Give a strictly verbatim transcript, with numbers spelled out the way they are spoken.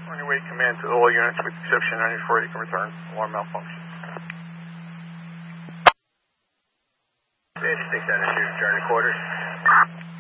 On your way, command to all units with exception ninety-four, you can return. Alarm malfunction. Six out of two, return to quarters.